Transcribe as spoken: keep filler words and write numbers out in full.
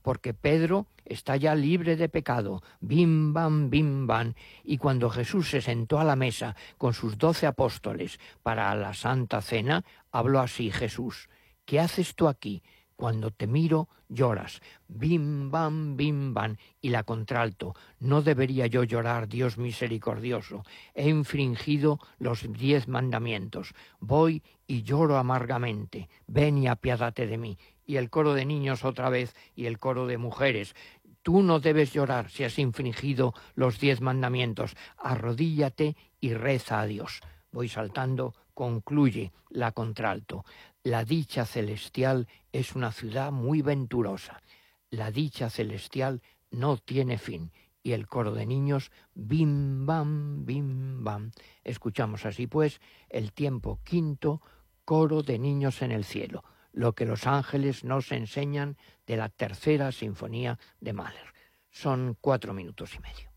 porque Pedro está ya libre de pecado. Bim, bam, bim, bam. Y cuando Jesús se sentó a la mesa con sus doce apóstoles para la Santa Cena, habló así Jesús: ¿qué haces tú aquí? Cuando te miro, lloras. Bim, bam, bim, bam. Y la contralto: no debería yo llorar, Dios misericordioso. He infringido los diez mandamientos. Voy y lloro amargamente. Ven y apiádate de mí. Y el coro de niños otra vez, y el coro de mujeres: tú no debes llorar si has infringido los diez mandamientos. Arrodíllate y reza a Dios. Voy saltando, concluye la contralto: la dicha celestial es una ciudad muy venturosa. La dicha celestial no tiene fin. Y el coro de niños: bim, bam, bim, bam. Escuchamos así pues el tiempo quinto, coro de niños en el cielo, lo que los ángeles nos enseñan de la tercera sinfonía de Mahler. Son cuatro minutos y medio.